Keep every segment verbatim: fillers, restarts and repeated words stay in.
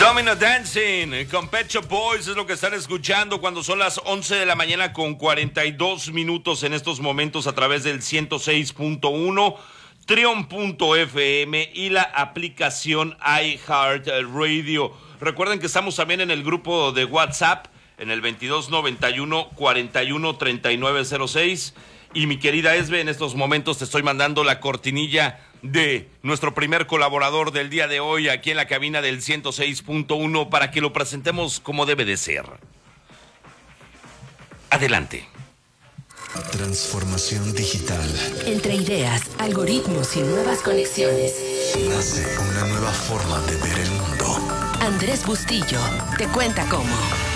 Domino Dancing con Pet Shop Boys es lo que están escuchando cuando son las once de la mañana con cuarenta y dos minutos en estos momentos a través del ciento seis punto uno, Trion punto F M y la aplicación iHeartRadio. Recuerden que estamos también en el grupo de WhatsApp en el veintidós noventa y uno cuarenta y uno treinta y nueve cero seis. Y mi querida Esbe, en estos momentos te estoy mandando la cortinilla de nuestro primer colaborador del día de hoy aquí en la cabina del ciento seis punto uno para que lo presentemos como debe de ser. Adelante. Transformación digital. Entre ideas, algoritmos y nuevas conexiones. Nace una nueva forma de ver el mundo. Andrés Bustillo te cuenta cómo.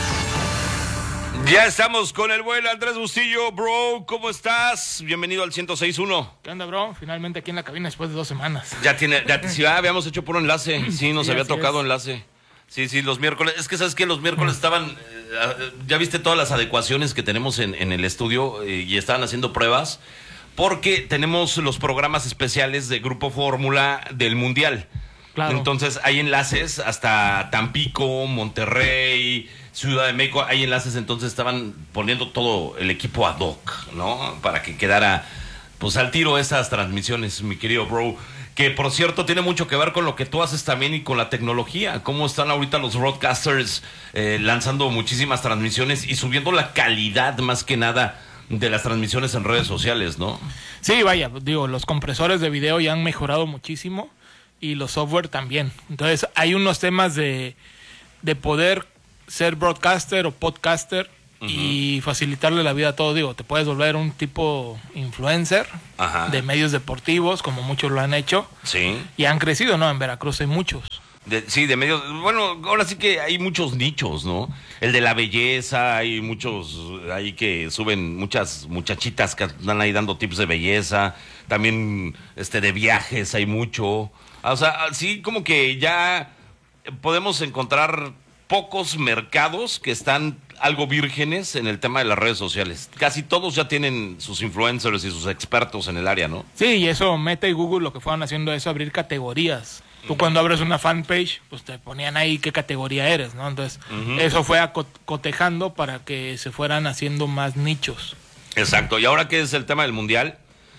Ya estamos con el buen Andrés Bustillo. Bro, ¿cómo estás? Bienvenido al ciento seis punto uno. ¿Qué onda, bro? Finalmente aquí en la cabina después de dos semanas. Ya tiene, ya, sí, ah, habíamos hecho puro enlace. Sí, nos Sí, había así tocado es. enlace. Sí, sí, los miércoles. Es que sabes que los miércoles estaban. Eh, ya viste todas las adecuaciones que tenemos en, en el estudio eh, y estaban haciendo pruebas. Porque tenemos los programas especiales de Grupo Fórmula del Mundial. Claro. Entonces hay enlaces hasta Tampico, Monterrey, Ciudad de México, hay enlaces, entonces estaban poniendo todo el equipo ad hoc, ¿no? Para que quedara, pues, al tiro esas transmisiones, mi querido bro. Que, por cierto, tiene mucho que ver con lo que tú haces también y con la tecnología. Cómo están ahorita los broadcasters eh, lanzando muchísimas transmisiones y subiendo la calidad, más que nada, de las transmisiones en redes sociales, ¿no? Sí, vaya, digo, los compresores de video ya han mejorado muchísimo y los software también. Entonces hay unos temas de, de poder ser broadcaster o podcaster uh-huh. y facilitarle la vida a todo. Digo, te puedes volver un tipo influencer Ajá. de medios deportivos, como muchos lo han hecho. Sí. Y han crecido, ¿no? En Veracruz hay muchos. De, sí, de medios. Bueno, ahora sí que hay muchos nichos, ¿no? El de la belleza, hay muchos ahí que suben muchas muchachitas que están ahí dando tips de belleza. También este de viajes hay mucho. O sea, sí, como que ya podemos encontrar pocos mercados que están algo vírgenes en el tema de las redes sociales. Casi todos ya tienen sus influencers y sus expertos en el área, ¿no? Sí, y eso Meta y Google lo que fueron haciendo es abrir categorías. Tú cuando abres una fanpage, pues te ponían ahí qué categoría eres, ¿no? Entonces, uh-huh. eso fue acotejando para que se fueran haciendo más nichos. Exacto. Y ahora que es el tema del Mundial,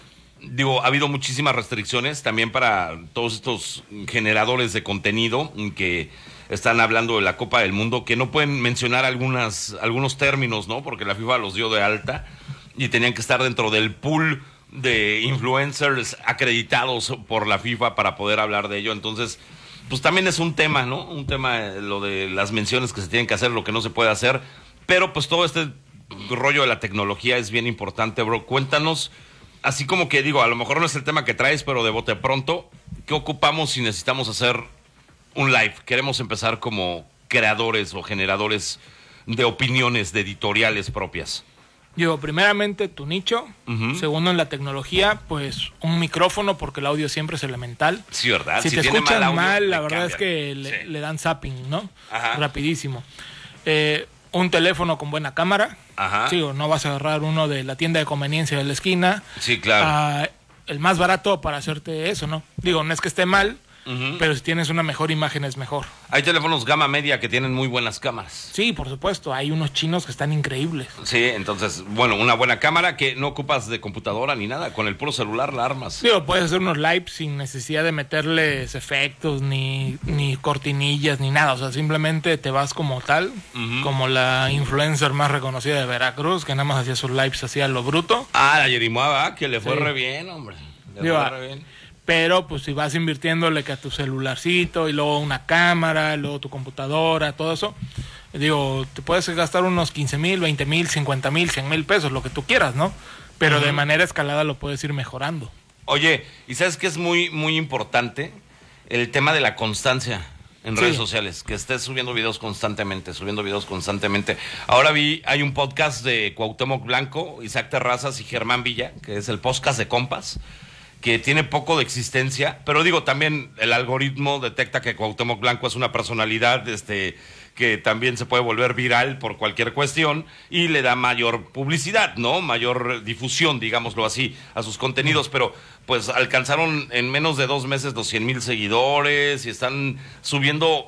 digo, ha habido muchísimas restricciones también para todos estos generadores de contenido que están hablando de la Copa del Mundo, que no pueden mencionar algunas algunos términos, ¿no? Porque la FIFA los dio de alta y tenían que estar dentro del pool de influencers acreditados por la FIFA para poder hablar de ello. Entonces, pues también es un tema, ¿no? Un tema eh, lo de las menciones que se tienen que hacer, lo que no se puede hacer. Pero pues todo este rollo de la tecnología es bien importante, bro. Cuéntanos, así como que digo, a lo mejor no es el tema que traes, pero de bote pronto, ¿qué ocupamos si necesitamos hacer un live? Queremos empezar como creadores o generadores de opiniones, de editoriales propias. Digo, primeramente tu nicho, uh-huh. segundo en la tecnología, pues un micrófono porque el audio siempre es elemental. Sí, ¿verdad? Si, si te tiene escuchan mal, audio, mal, la le verdad cambian. es que le, sí. le dan zapping, ¿no? Ajá. Rapidísimo. Eh, un teléfono con buena cámara. Ajá. Sí, o no vas a agarrar uno de la tienda de conveniencia de la esquina. Sí, claro. Uh, el más barato para hacerte eso, ¿no? Digo, no es que esté mal, uh-huh. pero si tienes una mejor imagen es mejor. Hay teléfonos gama media que tienen muy buenas cámaras. Sí, por supuesto. Hay unos chinos que están increíbles. Sí, entonces, bueno, una buena cámara que no ocupas de computadora ni nada. Con el puro celular la armas. Digo, puedes hacer unos lives sin necesidad de meterles efectos, ni, ni cortinillas, ni nada. O sea, simplemente te vas como tal, uh-huh. como la influencer más reconocida de Veracruz, que nada más hacía sus lives así a lo bruto. Ah, la Yerimoa, que le fue Sí. re bien, hombre. Le Digo, fue re bien. Pero pues si vas invirtiéndole que a tu celularcito y luego una cámara, luego tu computadora, todo eso, digo, te puedes gastar unos quince mil, veinte mil, cincuenta mil, cien mil pesos, lo que tú quieras, ¿no? Pero uh-huh. de manera escalada lo puedes ir mejorando. Oye, ¿y sabes qué es muy, muy importante? El tema de la constancia en Sí. redes sociales, que estés subiendo videos constantemente, subiendo videos constantemente. Ahora vi, hay un podcast de Cuauhtémoc Blanco, Isaac Terrazas y Germán Villa, que es el podcast de compas, que tiene poco de existencia, pero digo, también el algoritmo detecta que Cuauhtémoc Blanco es una personalidad este, que también se puede volver viral por cualquier cuestión y le da mayor publicidad, ¿no? Mayor difusión, digámoslo así, a sus contenidos, pero pues alcanzaron en menos de dos meses los cien mil seguidores y están subiendo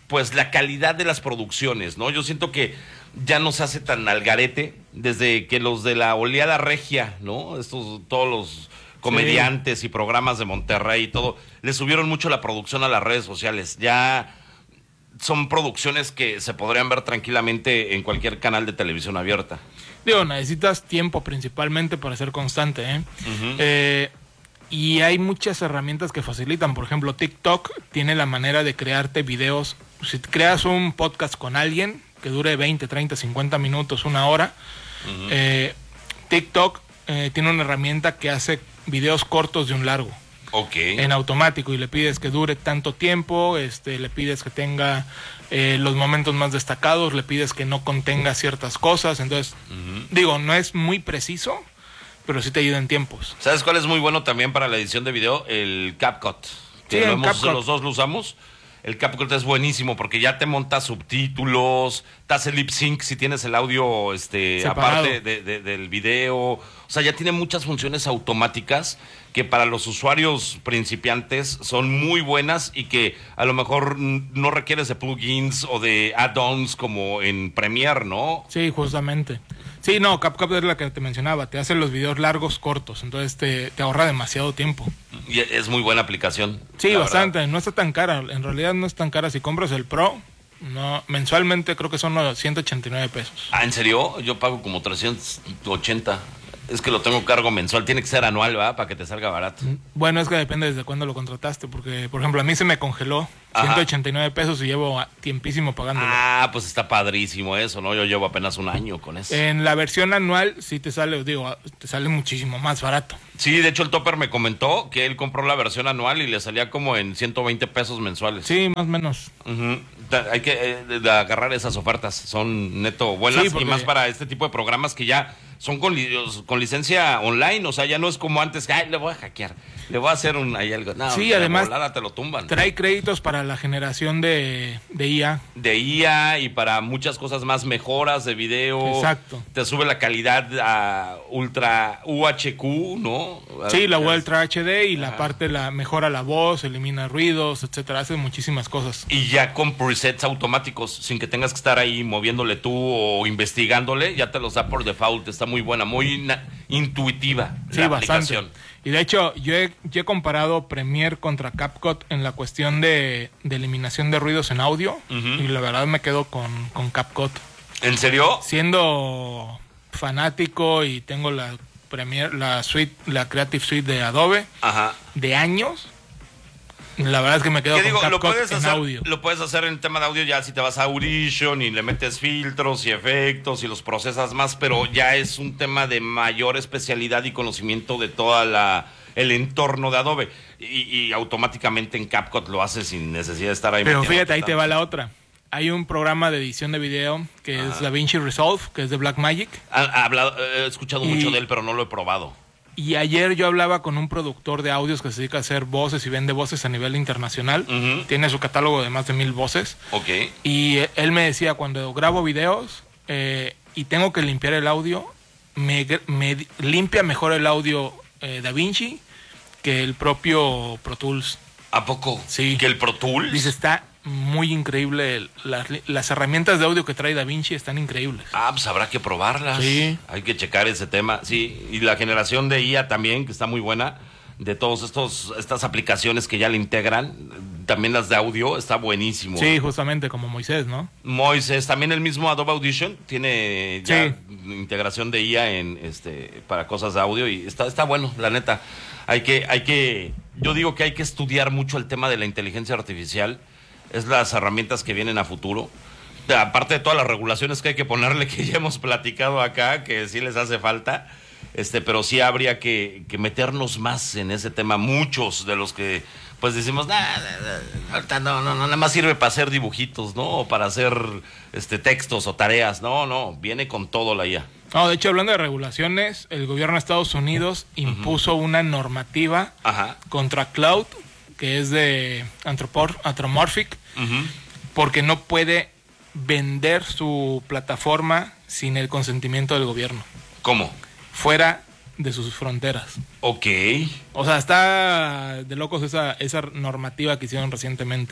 pues la calidad de las producciones, ¿no? Yo siento que ya no se hace tan al garete desde que los de la oleada regia, ¿no? Estos, todos los comediantes sí. y programas de Monterrey y todo, le subieron mucho la producción a las redes sociales. Ya son producciones que se podrían ver tranquilamente en cualquier canal de televisión abierta. Digo, necesitas tiempo principalmente para ser constante, ¿eh? Uh-huh. eh Y hay muchas herramientas que facilitan. Por ejemplo, TikTok tiene la manera de crearte videos. Si creas un podcast con alguien que dure veinte, treinta, cincuenta minutos, una hora, uh-huh. eh, TikTok eh, tiene una herramienta que hace videos cortos de un largo. Okay. En automático, y le pides que dure tanto tiempo, este, le pides que tenga eh, los momentos más destacados, le pides que no contenga ciertas cosas. Entonces, uh-huh. digo, no es muy preciso, pero sí te ayuda en tiempos. ¿Sabes cuál es muy bueno también para la edición de video? El CapCut. Que sí, lo el hemos, CapCut. los dos lo usamos. El CapCut es buenísimo porque ya te monta subtítulos, te hace lip sync si tienes el audio este, aparte de, de, del video. O sea, ya tiene muchas funciones automáticas que para los usuarios principiantes son muy buenas y que a lo mejor no requieres de plugins o de add-ons como en Premiere, ¿no? Sí, justamente. Sí, no, CapCut es la que te mencionaba, te hace los videos largos, cortos, entonces te, te ahorra demasiado tiempo. Y es muy buena aplicación. Sí, bastante, verdad. No está tan cara, en realidad no es tan cara. Si compras el Pro, no, mensualmente creo que son ciento ochenta y nueve pesos. Ah, ¿en serio? Yo pago como trescientos ochenta. Es que lo tengo cargo mensual, tiene que ser anual, ¿verdad? Para que te salga barato. Bueno, es que depende desde cuándo lo contrataste, porque, por ejemplo, a mí se me congeló ciento ochenta y nueve pesos y llevo tiempísimo pagándolo. Ah, pues está padrísimo eso, ¿no? Yo llevo apenas un año con eso. En la versión anual sí te sale, digo, te sale muchísimo más barato. Sí, de hecho el Topper me comentó que él compró la versión anual y le salía como en ciento veinte pesos mensuales. Sí, más o menos. Uh-huh. Hay que eh, agarrar esas ofertas, son neto buenas, sí, porque... y más para este tipo de programas que ya son con, li con licencia online, o sea, ya no es como antes, ay, le voy a hackear, le voy a hacer un ahí algo. No, sí, además volada te lo tumban. Trae créditos para la generación de, de I A. De I A y para muchas cosas más, mejoras de video. Exacto. Te sube la calidad a ultra U H Q, ¿no? Sí, la Ultra H D y la Ajá. parte la mejora la voz, elimina ruidos, etcétera, hace muchísimas cosas. Y ya con presets automáticos, sin que tengas que estar ahí moviéndole tú o investigándole, ya te los da por default. Está muy buena, muy intuitiva sí, la bastante. aplicación. Y de hecho, yo he, yo he comparado Premiere contra CapCut en la cuestión de, de eliminación de ruidos en audio, uh-huh. y la verdad me quedo con, con CapCut. ¿En serio? Siendo fanático y tengo la Premiere, la suite, la Creative Suite de Adobe, Ajá. de años, la verdad es que me quedo con digo, CapCut lo puedes en hacer, audio. Lo puedes hacer en el tema de audio ya si te vas a Audition y le metes filtros y efectos y los procesas más, pero ya es un tema de mayor especialidad y conocimiento de toda la el entorno de Adobe y, y automáticamente en CapCut lo haces sin necesidad de estar ahí. Pero fíjate, ahí te va la otra. Hay un programa de edición de video que ah. es DaVinci Resolve, que es de Blackmagic. Ha, ha hablado, he escuchado y... mucho de él, pero no lo he probado. Y ayer yo hablaba con un productor de audios que se dedica a hacer voces y vende voces a nivel internacional. Uh-huh. Tiene su catálogo de más de mil voces. Okay. Y él me decía, cuando grabo videos eh, y tengo que limpiar el audio, me, me limpia mejor el audio eh, DaVinci que el propio Pro Tools. ¿A poco? Sí. ¿Que el Pro Tools? Dice, está muy increíble. Las, las herramientas de audio que trae DaVinci están increíbles. Ah, pues habrá que probarlas. Sí. Hay que checar ese tema. Sí, y la generación de I A también, que está muy buena. De todos estos estas aplicaciones que ya le integran, también las de audio, está buenísimo. Sí, justamente como Moisés, ¿no? Moisés, también el mismo Adobe Audition tiene ya sí. integración de I A en este para cosas de audio y está está bueno, la neta. Hay que hay que yo digo que hay que estudiar mucho el tema de la inteligencia artificial. Es las herramientas que vienen a futuro. Aparte de todas las regulaciones que hay que ponerle, que ya hemos platicado acá, que sí les hace falta, este, pero sí habría que, que meternos más en ese tema. Muchos de los que pues decimos, nah, ahorita no, no, no, nada más sirve para hacer dibujitos, ¿no? O para hacer este textos o tareas. No, no, viene con todo la I A. No, de hecho, hablando de regulaciones, el gobierno de Estados Unidos impuso uh-huh. una normativa Ajá. contra Cloud, que es de Anthropomorphic, uh-huh. porque no puede vender su plataforma sin el consentimiento del gobierno. ¿Cómo? Fuera de sus fronteras. Ok. O sea, está de locos esa, esa normativa que hicieron recientemente.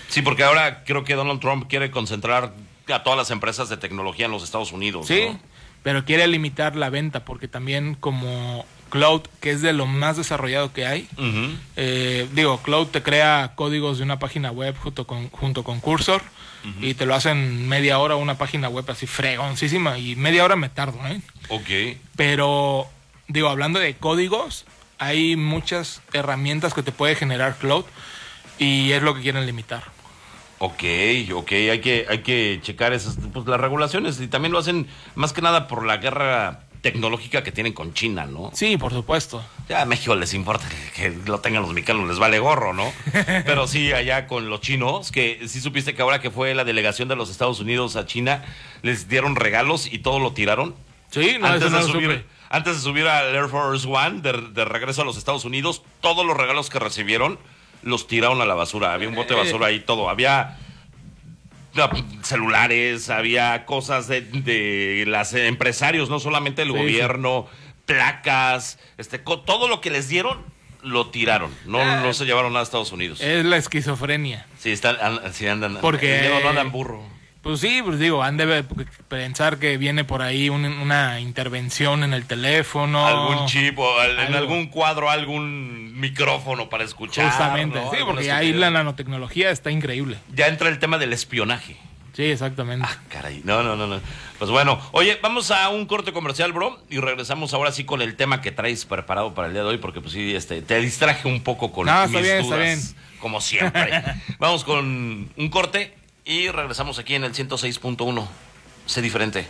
Sí, porque ahora creo que Donald Trump quiere concentrar a todas las empresas de tecnología en los Estados Unidos. Sí, ¿no? pero quiere limitar la venta porque también como Cloud, que es de lo más desarrollado que hay, Uh-huh. eh, digo, Cloud te crea códigos de una página web junto con, junto con Cursor uh-huh. y te lo hacen media hora una página web así fregoncísima y media hora me tardo, ¿eh? Ok. Pero, digo, hablando de códigos, hay muchas herramientas que te puede generar Cloud y es lo que quieren limitar. Ok, ok, hay que, hay que checar esas, pues, las regulaciones y también lo hacen más que nada por la guerra tecnológica que tienen con China, ¿no? Sí, por supuesto. Ya a México les importa que, que lo tengan los mexicanos, les vale gorro, ¿no? Pero sí, allá con los chinos, que sí supiste que ahora que fue la delegación de los Estados Unidos a China, les dieron regalos y todo lo tiraron. Sí, no, antes, eso no de lo subir, supe. antes de subir al Air Force One, de, de regreso a los Estados Unidos, todos los regalos que recibieron los tiraron a la basura. Había un bote de basura ahí, todo. Había no, celulares, había cosas de, de los empresarios, no solamente el Sí, gobierno, placas, este, co- todo lo que les dieron lo tiraron. No, Ah. no se llevaron nada a Estados Unidos. Es la esquizofrenia. Sí, están, an- sí andan. Porque- el miedo no andan burro. Pues sí, pues digo, han de ver- pensar que viene por ahí un- una intervención en el teléfono. Algún chip o al- en Algo. algún cuadro, algún micrófono para escuchar. Justamente, ¿no? sí, Alguna porque ahí estupidez. la nanotecnología está increíble. Ya entra el tema del espionaje. Sí, exactamente. Ah, caray. No, no, no, no. Pues bueno, oye, vamos a un corte comercial, bro, y regresamos ahora sí con el tema que traes preparado para el día de hoy, porque pues sí, este, te distraje un poco con No, mis está bien, está dudas, bien. como siempre. Vamos con un corte y regresamos aquí en el ciento seis punto uno. Sé diferente.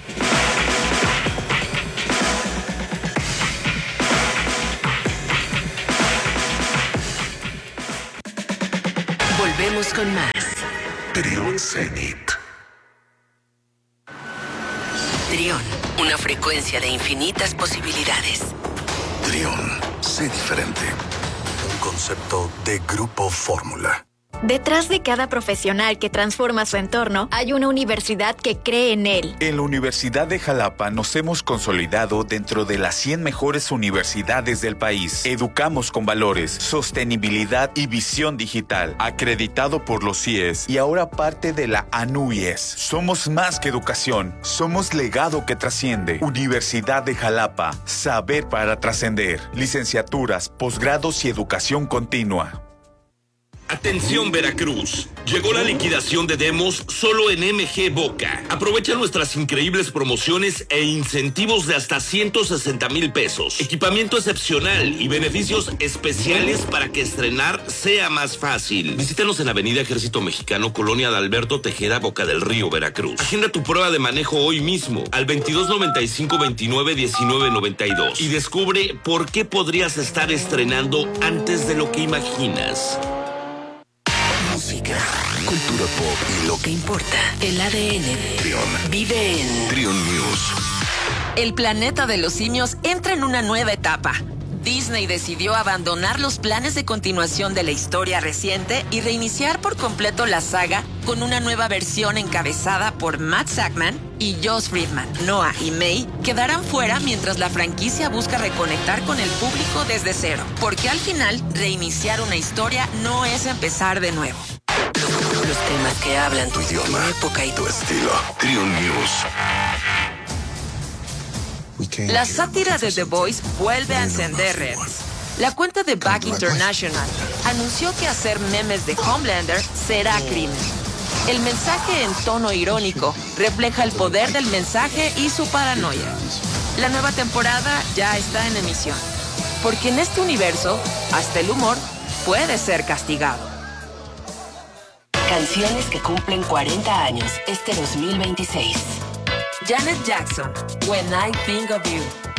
Volvemos con más. Trión Zenit. Trión, una frecuencia de infinitas posibilidades. Trión, sé diferente. Un concepto de Grupo Fórmula. Detrás de cada profesional que transforma su entorno, hay una universidad que cree en él. En la Universidad de Jalapa nos hemos consolidado dentro de las cien mejores universidades del país. Educamos con valores, sostenibilidad y visión digital. Acreditado por los C I E S y ahora parte de la A N U Y E S. Somos más que educación, somos legado que trasciende. Universidad de Jalapa, saber para trascender. Licenciaturas, posgrados y educación continua. Atención Veracruz, llegó la liquidación de demos solo en M G Boca. Aprovecha nuestras increíbles promociones e incentivos de hasta ciento sesenta mil pesos. Equipamiento excepcional y beneficios especiales para que estrenar sea más fácil. Visítanos en Avenida Ejército Mexicano, Colonia de Alberto Tejeda, Boca del Río, Veracruz. Agenda tu prueba de manejo hoy mismo al veintidós noventa y cinco veintinueve diecinueve noventa y dos y descubre por qué podrías estar estrenando antes de lo que imaginas. Música, Cultura pop y lo ¿qué que importa? El A D N Trión. vive en... Trión News. El planeta de los simios entra en una nueva etapa. Disney decidió abandonar los planes de continuación de la historia reciente y reiniciar por completo la saga con una nueva versión encabezada por Matt Sackman y Josh Friedman. Noah y May quedarán fuera mientras la franquicia busca reconectar con el público desde cero, porque al final reiniciar una historia no es empezar de nuevo. Los temas que hablan Tu idioma, tu época y tu tu... estilo. Trión News. La sátira de The Voice vuelve a encender redes. La cuenta de Back International anunció que hacer memes de Homelander será crimen. El mensaje en tono irónico refleja el poder del mensaje y su paranoia. La nueva temporada ya está en emisión, porque en este universo, hasta el humor puede ser castigado. Canciones que cumplen cuarenta años este dos mil veintiséis. Janet Jackson, When I Think of You.